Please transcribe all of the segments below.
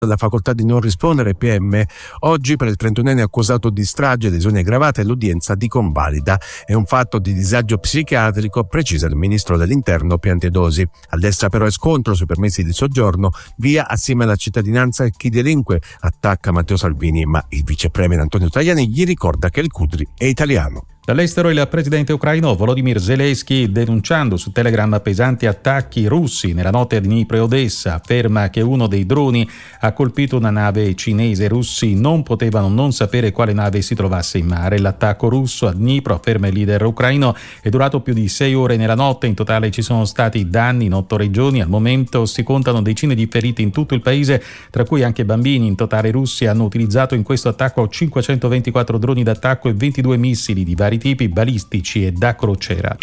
la facoltà di non rispondere PM. Oggi per il 31enne accusato di strage e lesioni aggravate l'udienza di convalida. È un fatto di disagio psichiatrico, precisa il ministro dell'Interno Piantedosi. A destra però è scontro sui permessi di soggiorno, via assieme alla cittadinanza chi delinque, attacca Matteo Salvini, ma il vice premier Antonio Tajani gli ricorda che il Cutri è italiano. Dall'estero il presidente ucraino Volodymyr Zelensky, denunciando su Telegram pesanti attacchi russi nella notte a Dnipro e Odessa, afferma che uno dei droni ha colpito una nave cinese. I russi non potevano non sapere quale nave si trovasse in mare. L'attacco russo a Dnipro, afferma il leader ucraino, è durato più di 6 ore nella notte. In totale ci sono stati danni in 8 regioni. Al momento si contano decine di feriti in tutto il paese, tra cui anche bambini. In totale i russi hanno utilizzato in questo attacco 524 droni d'attacco e 22 missili di vari tipi, balistici e da crociera.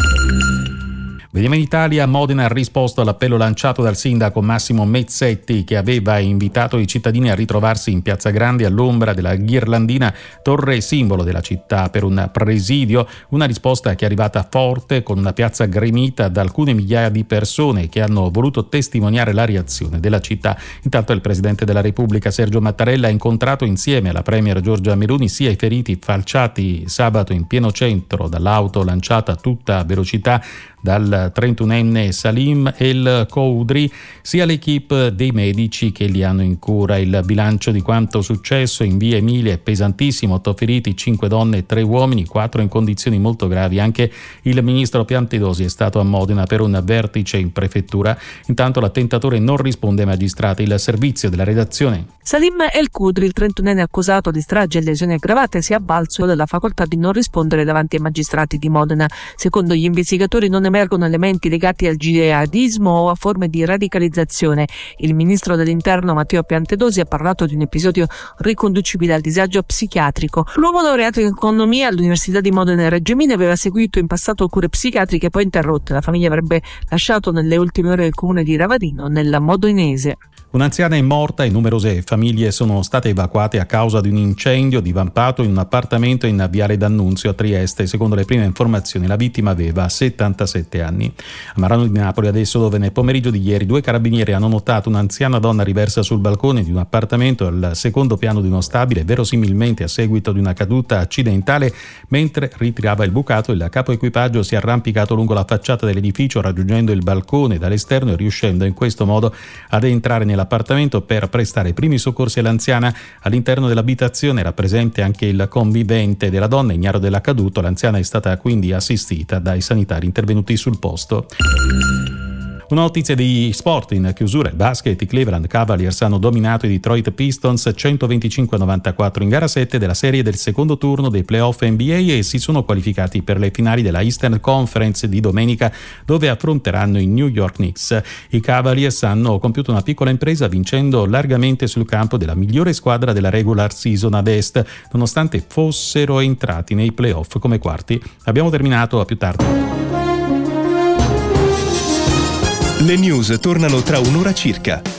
Vediamo in Italia. Modena ha risposto all'appello lanciato dal sindaco Massimo Mezzetti, che aveva invitato i cittadini a ritrovarsi in Piazza Grande all'ombra della ghirlandina, torre simbolo della città, per un presidio. Una risposta che è arrivata forte, con una piazza gremita da alcune migliaia di persone che hanno voluto testimoniare la reazione della città. Intanto il presidente della Repubblica Sergio Mattarella ha incontrato insieme alla premier Giorgia Meloni sia i feriti falciati sabato in pieno centro dall'auto lanciata a tutta velocità dal 31enne Salim El Koudri, sia l'equipe dei medici che li hanno in cura. Il bilancio di quanto successo in via Emilia è pesantissimo: 8 feriti, 5 donne e 3 uomini, 4 in condizioni molto gravi. Anche il ministro Piantedosi è stato a Modena per un vertice in prefettura. Intanto l'attentatore non risponde ai magistrati. Il servizio della redazione. Salim El Koudri, il 31enne accusato di strage e lesioni aggravate, si è avvalso della facoltà di non rispondere davanti ai magistrati di Modena. Secondo gli investigatori non emergono elementi legati al jihadismo o a forme di radicalizzazione. Il ministro dell'Interno Matteo Piantedosi ha parlato di un episodio riconducibile al disagio psichiatrico. L'uomo laureato in economia all'Università di Modena e Reggio Emilia aveva seguito in passato cure psichiatriche poi interrotte. La famiglia avrebbe lasciato nelle ultime ore il comune di Ravadino, nel modenese. Un'anziana è morta e numerose famiglie sono state evacuate a causa di un incendio divampato in un appartamento in Viale D'Annunzio a Trieste. Secondo le prime informazioni la vittima aveva 77 anni. A Marano di Napoli adesso, dove nel pomeriggio di ieri 2 carabinieri hanno notato un'anziana donna riversa sul balcone di un appartamento al secondo piano di uno stabile, verosimilmente a seguito di una caduta accidentale. Mentre ritirava il bucato, il capo equipaggio si è arrampicato lungo la facciata dell'edificio, raggiungendo il balcone dall'esterno e riuscendo in questo modo ad entrare nell'appartamento per prestare i primi soccorsi all'anziana. All'interno dell'abitazione era presente anche il convivente della donna, ignaro dell'accaduto. L'anziana è stata quindi assistita dai sanitari intervenuti sul posto. Una notizia di sport in chiusura: il basket. I Cleveland Cavaliers hanno dominato i Detroit Pistons 125-94 in gara 7 della serie del secondo turno dei playoff NBA e si sono qualificati per le finali della Eastern Conference di domenica, dove affronteranno i New York Knicks. I Cavaliers hanno compiuto una piccola impresa vincendo largamente sul campo della migliore squadra della regular season ad est, nonostante fossero entrati nei playoff come quarti. Abbiamo terminato, a più tardi. Le news tornano tra un'ora circa.